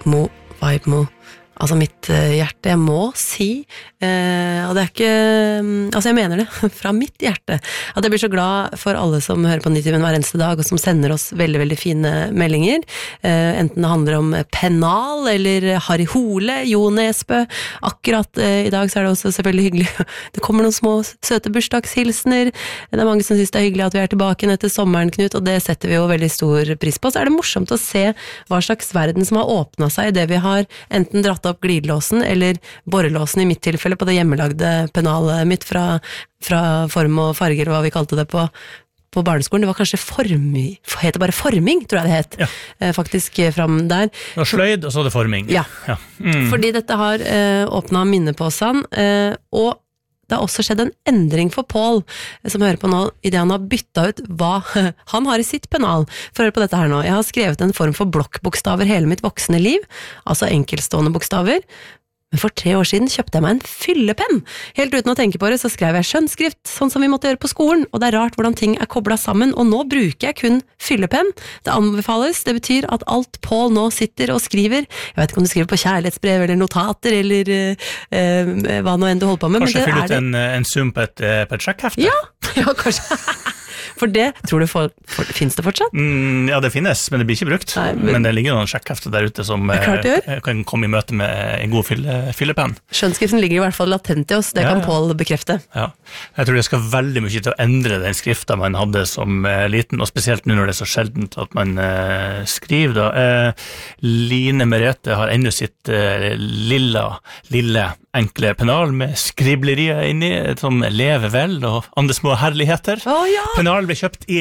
Vibemo, altså mitt hjerte, jeg må si, og det ikke, altså jeg mener det fra mitt hjerte, at jeg blir så glad for alle som hører på Nitimen hver eneste dag, og som sender oss veldig, veldig fine meldinger, enten det handler om Pennal, eller Harry Hole, Jo Nesbø, akkurat i dag så det også selvfølgelig hyggelig, det kommer noen små søte bursdagshilsner, det mange som synes det hyggelig at vi tilbake etter sommeren, Knut, og det setter vi jo veldig stor pris på, så det morsomt å se hva slags verden som har åpnet seg i det vi har enten dratt opp glidelåsen eller borrelåsen i mitt tilfelle på det hjemmelagde pennalet mitt fra form og farger og hva vi kalte det på barneskolen. Det var kanskje heter bare forming, tror jeg det het. Ja. Faktisk fram der. Det var sløyd, og så det forming. Ja. Fordi dette har åpnet minneposen, og det har også skjedd en endring for Paul, som hører på nå, i det han har byttet ut hva han har i sitt pennal. For å høre på dette her nå. Jeg har skrevet en form for blokkbokstaver hele mitt voksne liv, altså enkeltstående bokstaver, men for 3 år siden kjøpte jeg meg en fyllepenn. Helt uten å tenke på det, så skrev jeg skjønnskrift, sånn som vi måtte gjøre på skolen, og det rart hvordan ting koblet sammen, og nå bruker jeg kun fyllepenn. Det anbefales, det betyr at alt Paul nå sitter og skriver, jeg vet ikke om du skriver på kjærlighetsbrev eller notater, eller hva nå enn du holder på med. Kanskje men fylle ut en sum på et sjekkhefte? Ja, kanskje. For det, tror du, finnes det fortsatt? Ja, det finnes, men det blir ikke brukt. Nei, men det ligger noen sjekkhefter der ute som kan komme i møte med en god fyllepenn. Skjønnskriften ligger i hvert fall latent i oss, det kan Paul bekrefte. Ja, jeg tror det skal veldig mye til å endre den skriften man hadde som liten, og spesielt nå når det så sjeldent at man skriver da. Line Merete har ennå sitt lille enkle pennal med skriblerier inni, som lever vel, og andre små herligheter. Pennal ble kjøpt i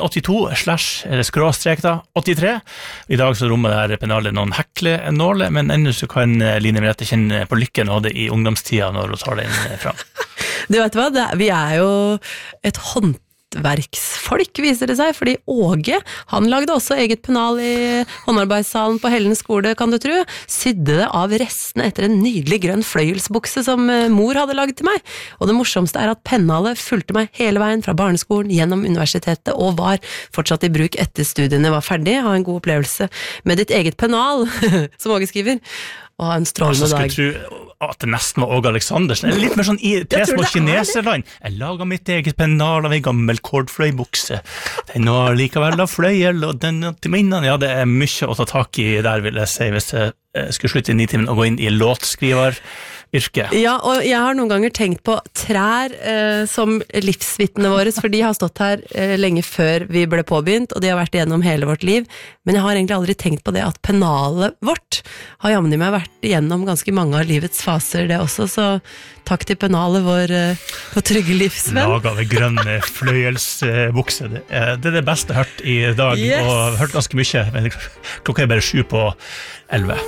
1982/83. I dag så rommer det her pennalet noen heklenåler, men ennå så kan Line Merete kjenne på lykken av det i ungdomstida når hun tar den fram. Du vet hva, vi jo et håndverksfolk, viser det seg, fordi Åge, han lagde også eget pennal i håndarbeidssalen på Hellen skole, kan du tro, sydde det av restene etter en nydelig grønn fløyelsbukse som mor hadde laget til meg, og det morsomste at pennalet fulgte meg hele veien fra barneskolen gjennom universitetet, og var fortsatt i bruk etter studiene var ferdig. Ha en god opplevelse med ditt eget pennal, som Åge skriver, og ha en strålende dag. Jeg skulle tro at det nesten var Åge Aleksandersen, eller litt mer sånn i tre små kineserland. Jeg laget mitt eget pennal av en gammel kordfløybukse. Den var likevel av fløyel, og den til minnen, ja, det mye å ta tak i der, vil jeg si, hvis jeg skulle slutte i Nitimen og gå inn i låtskriveryrket. Ja, og jeg har noen ganger tenkt på trær som livsvittene våre, for de har stått her lenge før vi ble påbegynt, og de har vært igjennom hele vårt liv, men jeg har egentlig aldri tenkt på det at pennalet vårt har jammen med vært igjennom ganske mange av livets faser, det også, så takk til pennalet vår trygge livsvenn. Laget av grønne fløyelsbukse, det det beste jeg har hørt i dag, og jeg har hørt ganske mye, men klokka bare 7:11.